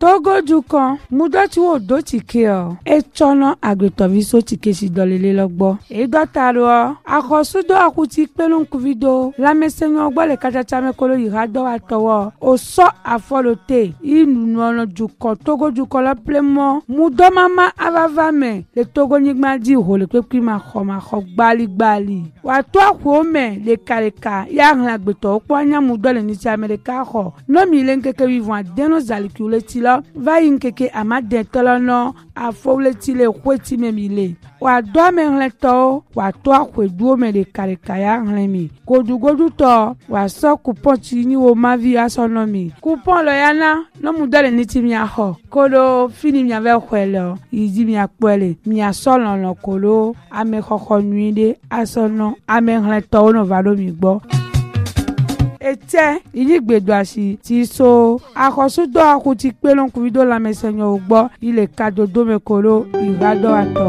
Togo dukan mudoti wo do tike o etono agbetoviso tike si dolele logbo edotaro akosudo akuti pelun kuvido lamesenyo ogbo le kachacha mekolo irado atowo oso afolote inuno dukan Togo dukan lo plemo mudomama avavame le Togo nyigma di ho le pepi ma kho gbali wa to akome le kareka ya hlan agbeto opo anya mudole ni ti America kho no mi le nkeke vivant deno zalikule ti lo va yinkeke amade tolono afowle ti le kweti memile wa do me hleto wa to akwedu me le kareka ya hlan godu to wa so coupon ti ni wo mavi asonomi coupon lo yana no mudole ni ti mi aho kolo fini mi ave kwelo idi mi apele mi asolon lo kolo ame khokho nuide asono ame hleto no vado mi gbo ete iligbedoasi ti so akosudo akuti pelon kuvido la mesenyo ugbo ile kadodo mekolo irado ato